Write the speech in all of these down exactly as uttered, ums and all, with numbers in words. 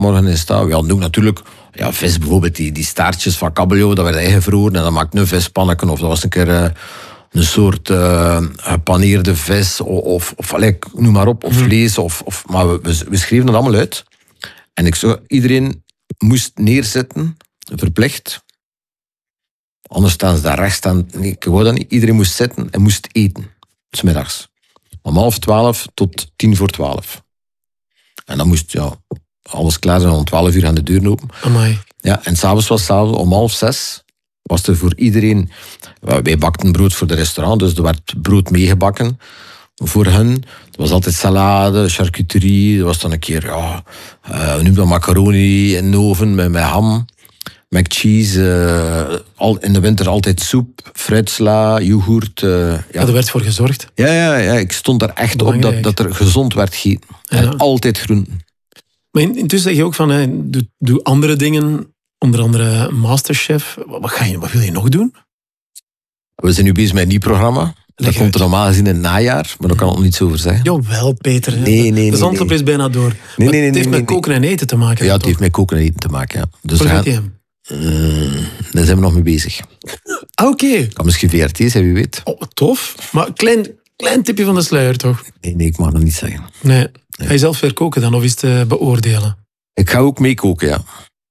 Morgen is dat. We hadden ook natuurlijk ja, vis, bijvoorbeeld die, die staartjes van kabeljauw, dat werd ingevroren en dan maakte een vispanneken of dat was een keer uh, een soort uh, gepaneerde vis of, of, of allez, noem maar op, of vlees. Of, of, maar we, we, we schreven het allemaal uit. En ik zou, iedereen moest neerzitten, verplicht. Anders staan ze daar rechts staan. Nee, ik wou dat niet. Iedereen moest zitten en moest eten. 's middags. Om half twaalf tot tien voor twaalf. En dan moest ja, alles klaar zijn. Om twaalf uur aan de deur open. Amai. Ja, en s'avonds was s'avonds om half zes. Was er voor iedereen... Wij bakten brood voor de restaurant, dus er werd brood meegebakken. Voor hen. Er was altijd salade, charcuterie. Er was dan een keer, ja... Uh, we noemen dat macaroni in de oven met, met ham. Mac cheese. Uh, al, in de winter altijd soep, fruitsla, yoghurt. Uh, ja. ja, er werd voor gezorgd. Ja, ja, ja, ik stond er echt Belangrijk. op dat, dat er gezond werd gegeten. Ja. En altijd groenten. Maar intussen zeg je ook van, hè, doe, doe andere dingen, onder andere Masterchef. Wat, ga je, wat wil je nog doen? We zijn nu bezig met een nieuw programma. Dat komt er normaal gezien in het najaar, maar daar kan ik nog niets over zeggen. Jawel, Peter. Nee, nee, nee. De zandloop nee. is bijna door. Nee, nee, nee, het heeft nee, met nee, koken en eten te maken. Ja, het toch? heeft met koken en eten te maken, ja. Dus Waar gaat je hem? Uh, daar zijn we nog mee bezig. Ah, oké. Okay. Kan misschien V R T zijn, wie weet. Oh, tof. Maar klein, klein tipje van de sluier, toch? Nee, nee, ik mag nog niet zeggen. Nee. nee. Ga je zelf weer koken dan, of is het uh, beoordelen? Ik ga ook meekoken, ja.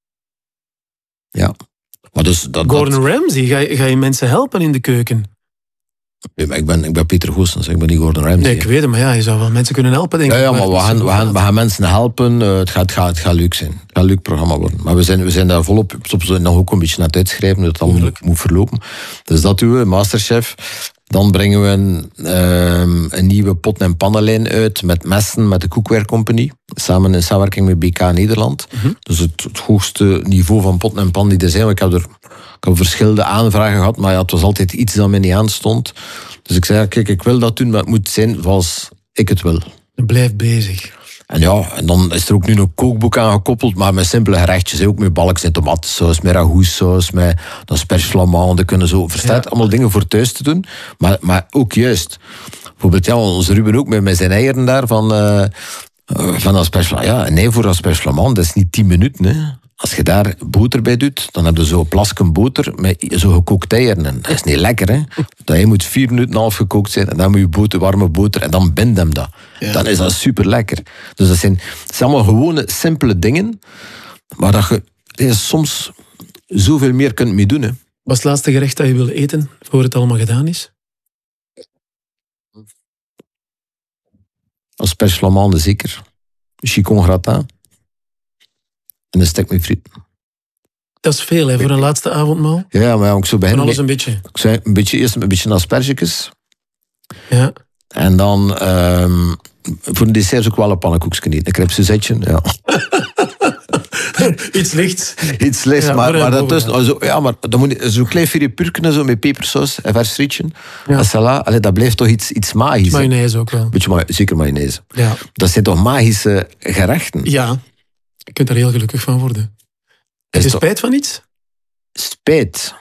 Ja. Maar dus dat, Gordon dat... Ramsay, ga je, ga je mensen helpen in de keuken? Ja, maar ik, ben, ik ben Peter Goossens, ik ben niet Gordon Ramsay. Nee, ik weet het, maar ja, je zou wel mensen kunnen helpen, denk ik. Ja, ja, maar, maar we, gaan, we, gaan, we gaan mensen helpen. Uh, het, gaat, het, gaat, het gaat leuk zijn. Het gaat een leuk programma worden. Maar we zijn, we zijn daar volop soms nog ook een beetje naar het uitschrijven, dat het allemaal moet, moet verlopen. Dus dat doen we, Masterchef. Dan brengen we een, um, een nieuwe pot- en pannenlijn uit met messen, met de Cookware Company. Samen in samenwerking met B K Nederland. Mm-hmm. Dus het, het hoogste niveau van pot en pan die er zijn. Ik heb er ik heb verschillende aanvragen gehad, maar ja, het was altijd iets dat me niet aanstond. Dus ik zei, kijk, ik wil dat doen, maar het moet zijn zoals ik het wil. Blijf bezig. En ja, en dan is er ook nu een kookboek aan gekoppeld, maar met simpele gerechtjes. Ook met balkjes en tomatensaus, met ragoutsaus, met asperges flamande. Kunnen zo, verstaat, ja. Allemaal dingen voor thuis te doen. Maar, maar ook juist. Bijvoorbeeld, ja, onze Ruben ook met, met zijn eieren daar van, uh, van asperges. Ja, een ei voor asperges flamande, dat is niet tien minuten, hè. Als je daar boter bij doet, dan heb je zo'n plasken boter met zo gekookt eieren. En dat is niet lekker, hè. Dat ei moet vier minuten en een half gekookt zijn en dan moet je boter, warme boter en dan bindt hem dat. Ja. Dan is dat super lekker. Dus dat zijn, dat zijn allemaal gewone, simpele dingen, maar dat je ja, soms zoveel meer kunt mee doen, hè. Wat is het laatste gerecht dat je wil eten, voor het allemaal gedaan is? Asperges flamande zeker. Chicon gratin. En een stek met friet. Dat is veel, hè, voor een laatste avondmaal. Ja, maar ja, ik zou beginnen. Van alles een beetje. Ik zou een beetje eerst een beetje asperges. Ja. En dan um, voor een dessert ook wel een pannenkoekje niet. Een crêpe Suzetje, ja. Iets lichts. Iets lichts, ja, maar, maar, dat tussen, also, ja, maar dan moet je zo'n klein vierde purken zo met pepersaus en vers frietje. Ja. En salade, allee, dat blijft toch iets, iets magisch. Mayonaise ook wel. Beetje ma- zeker mayonaise. Ja. Dat zijn toch magische gerechten? Ja. Je kunt er heel gelukkig van worden. Heb je spijt toch... van iets? Spijt?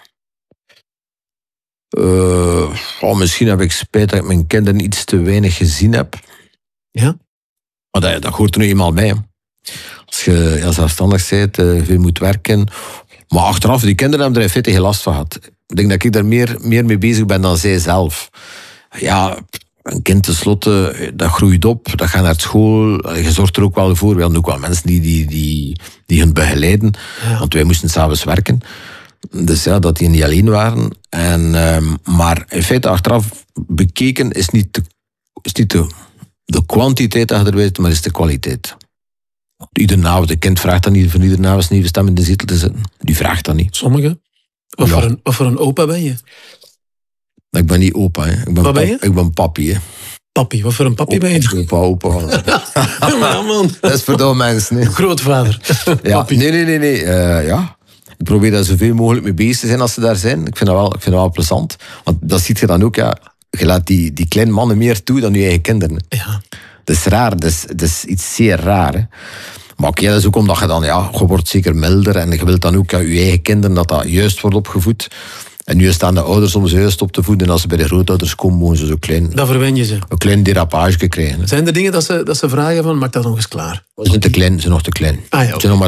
Uh, oh, misschien heb ik spijt dat ik mijn kinderen iets te weinig gezien heb. Ja? Maar dat, dat hoort er nu eenmaal bij. Hè. Als je ja, zelfstandig bent, uh, veel moet werken. Maar achteraf, die kinderen hebben er in feite geen last van gehad. Ik denk dat ik daar meer, meer mee bezig ben dan zij zelf. Ja... Een kind tenslotte, dat groeit op, dat gaat naar school. Je zorgt er ook wel voor. We hadden ook wel mensen die, die, die, die hun begeleiden. Ja. Want wij moesten s'avonds werken. Dus ja, dat die niet alleen waren. En, um, maar in feite, achteraf bekeken, is niet de, is niet de, de kwantiteit dat je er weet, maar is de kwaliteit. Iedere avond, de kind vraagt dan niet van iedere avond een nieuwe stem in de zetel te zetten. Die vraagt dat niet. Sommigen. Wat, ja. voor een, wat voor een opa ben je? Ik ben niet opa, hè. Ik ben wat ben je? Pap, ik ben papi, hè. Papi, wat voor een papi opa, ben je? Opa, opa. Ja, man. Dat is voor de mensen, hè. Grootvader. Ja. Papi. Nee, nee, nee. nee. Uh, ja. Ik probeer daar zoveel mogelijk mee bezig te zijn als ze daar zijn. Ik vind dat wel, ik vind dat wel plezant. Want dat ziet je dan ook, ja. Je laat die, die kleine mannen meer toe dan je eigen kinderen. Ja. Dat is raar, dat is, dat is iets zeer raar, hè. Maar oké, okay, dat is ook omdat je dan, ja, je wordt zeker milder en je wilt dan ook ja, je eigen kinderen dat dat juist wordt opgevoed. En nu staan de ouders soms juist op te voeden. En als ze bij de grootouders komen, mogen ze zo klein, Dat verwen je ze. een klein derapage krijgen. Zijn er dingen dat ze, dat ze vragen van, maak dat nog eens klaar? Ze zijn te klein, ze zijn nog te klein. Ah ja, Ze oké. zijn nog maar